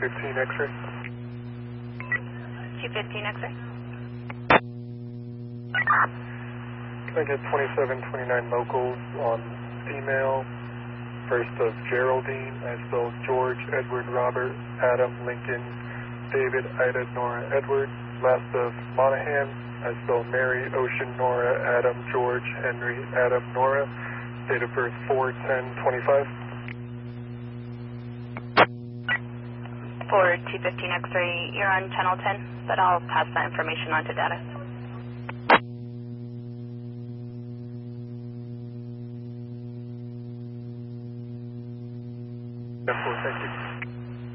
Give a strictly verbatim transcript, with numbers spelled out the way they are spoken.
fifteen X-ray. two fifteen X-ray. Can I get twenty-seven twenty-nine locals on female? First of Geraldine, I spell George, Edward, Robert, Adam, Lincoln, David, Ida, Nora, Edward. Last of Monahan, I spell Mary, Ocean, Nora, Adam, George, Henry, Adam, Nora. Date of birth four ten twenty-five. For two fifteen X-ray, you're on channel ten, but I'll pass that information on to data. Thank you.